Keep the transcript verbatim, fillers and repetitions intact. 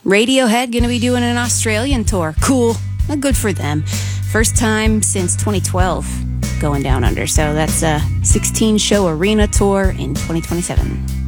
Radiohead going to be doing an Australian tour. Cool. Well, good for them. First time since twenty twelve going down under. So that's a sixteen show arena tour in twenty twenty-seven.